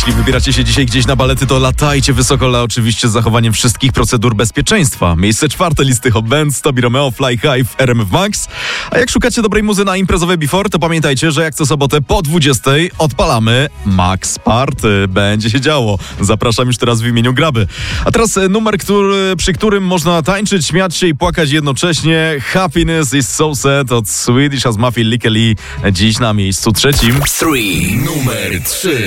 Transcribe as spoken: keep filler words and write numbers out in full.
Jeśli wybieracie się dzisiaj gdzieś na balety, to latajcie wysoko, ale oczywiście z zachowaniem wszystkich procedur bezpieczeństwa. Miejsce czwarte listy Hot Bands, Tobi Romeo, Fly High w R M F Max. A jak szukacie dobrej muzy na imprezowe before, to pamiętajcie, że jak co sobotę po dwudziestej odpalamy Max Party. Będzie się działo. Zapraszam już teraz w imieniu Graby. A teraz numer, który, przy którym można tańczyć, śmiać się i płakać jednocześnie. Happiness is so sad od Swedish House Mafia Lickely. Dziś na miejscu trzecim. Three. Numer trzy.